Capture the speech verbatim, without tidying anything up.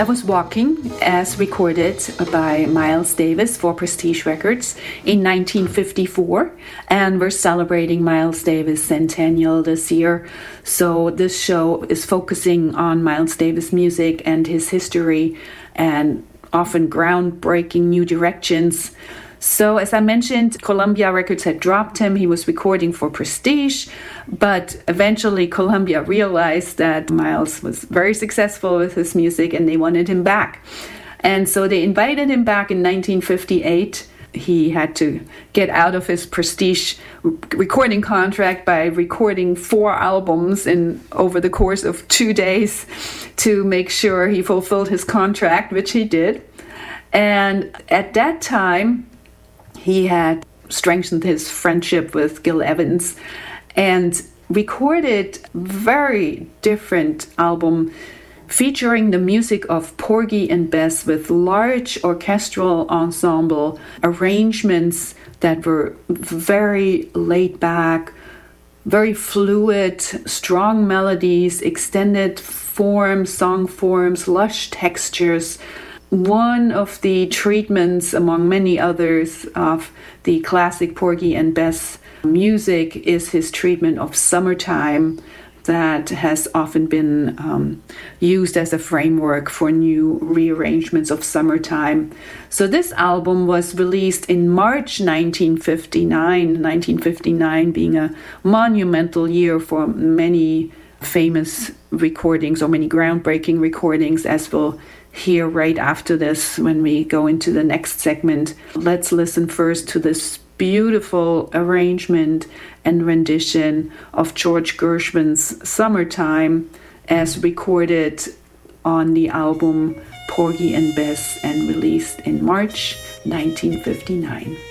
That was Walking, as recorded by Miles Davis for Prestige Records in nineteen fifty-four. And we're celebrating Miles Davis' centennial this year. So this show is focusing on Miles Davis music and his history and often groundbreaking new directions. So as I mentioned, Columbia Records had dropped him. He was recording for Prestige, but eventually Columbia realized that Miles was very successful with his music and they wanted him back. And so they invited him back in nineteen fifty-eight. He had to get out of his Prestige recording contract by recording four albums in over the course of two days to make sure he fulfilled his contract, which he did. And at that time, he had strengthened his friendship with Gil Evans and recorded very different album featuring the music of Porgy and Bess with large orchestral ensemble arrangements that were very laid back, very fluid, strong melodies, extended forms, song forms, lush textures. One of the treatments, among many others, of the classic Porgy and Bess music is his treatment of Summertime that has often been um, used as a framework for new rearrangements of Summertime. So this album was released in March nineteen fifty-nine, nineteen fifty-nine being a monumental year for many famous recordings or many groundbreaking recordings, as we'll hear right after this when we go into the next segment. Let's listen first to this beautiful arrangement and rendition of George Gershwin's Summertime as recorded on the album Porgy and Bess and released in March nineteen fifty-nine.